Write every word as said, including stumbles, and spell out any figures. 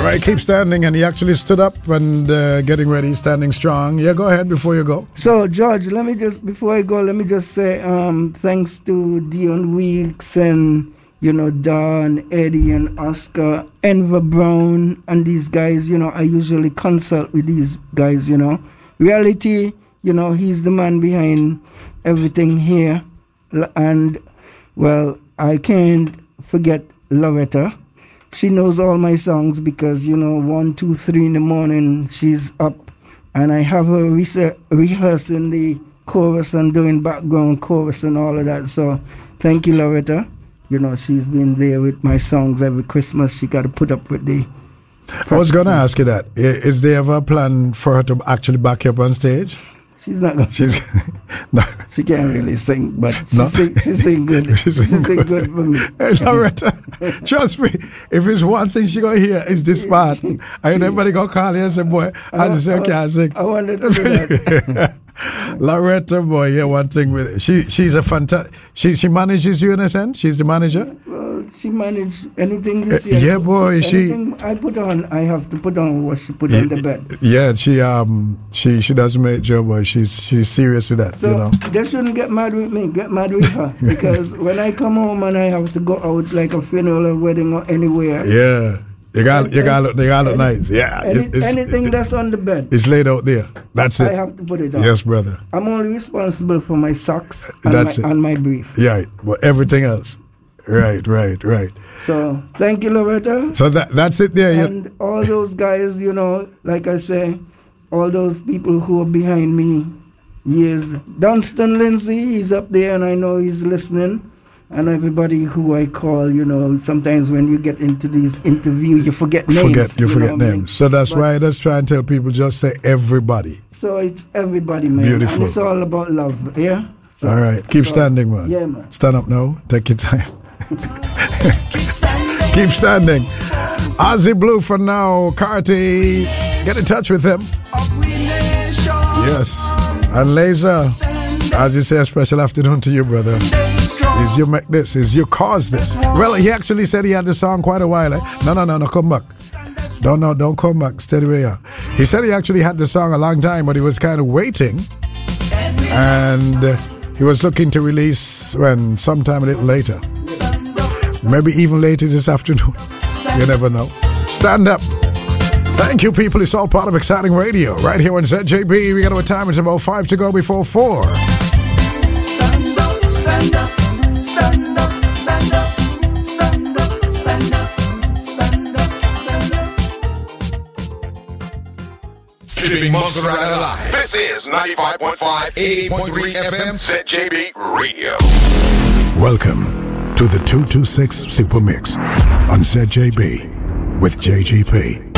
right, keep standing, and he actually stood up and uh, getting ready, standing strong. Yeah, go ahead before you go. So, George, let me just, before I go, let me just say um, thanks to Dion Weeks and, you know, Don, Eddie, and Oscar, Enver Brown, and these guys. You know, I usually consult with these guys, you know. Reality, you know, he's the man behind everything here. And, well, I can't forget Loretta. She knows all my songs because, you know, one, two, three in the morning, she's up. And I have her re- rehearsing the chorus and doing background chorus and all of that. So thank you, Loretta. You know, she's been there with my songs every Christmas. She got to put up with the... I was going to ask you that. Is there ever a plan for her to actually back you up on stage? She's not going She's no. She can't really sing, but she, no. sing, she sing good. She sing she good. sing good for me. Hey, Loretta, trust me, if it's one thing she going to hear, it's this part. Ain't everybody going to call you and say, boy, I, I just say, okay, I sing. I wanted to do that. Loretta, boy, yeah, one thing with it. She, she's a fantastic, she, she manages you in a sense? She's the manager? Well, she manages anything you see. Uh, yeah, boy, anything she... I put on, I have to put on what she put yeah, on the bed. Yeah, she um she she doesn't make joke, boy. She's she's serious with that, so you know. They shouldn't get mad with me, get mad with her. Because when I come home and I have to go out like a funeral or wedding or anywhere. Yeah. You got, you got, you got look nice. Yeah, any, it's, anything it, that's on the bed, it's laid out there. That's I it. have to put it on. Yes, brother. I'm only responsible for my socks and, that's my, it. and my brief. Right, but everything else. Right, right, right. So thank you, Loretta. So that that's it there. And yeah. All those guys, you know, like I say, all those people who are behind me years. Dunstan Lindsay, he's up there, and I know he's listening. And everybody who I call, you know, sometimes when you get into these interviews, you forget names. Forget, you, you forget names. I mean? So that's but, why I just try and tell people, just say everybody. So it's everybody, man. Beautiful. And it's all about love, yeah? So, all right. Keep so, standing, man. Yeah, man. Stand up now. Take your time. Keep standing. Keep standing. Ozzy Blue for now. Carti. Get in touch with him. Yes. And Laser, as you say, a special afternoon to you, brother. Is you make this, is you cause this. Well, he actually said he had the song quite a while. Eh? No, no, no, no, come back. Don't, no, don't come back. Steady where you are. He said he actually had the song a long time, but he was kind of waiting. And uh, he was looking to release when sometime a little later. Maybe even later this afternoon. You never know. Stand up. Thank you, people. It's all part of Exciting Radio. Right here on Z J B. We got our time. It's about five to go before four. Stand up, stand up. Stand up, stand up, stand up, stand up, stand up, stand up. Keeping Montserrat alive. This is ninety-five point five, eighty point three F M, Z J B Radio. Welcome to the two two six Super Mix on Z J B with J G P.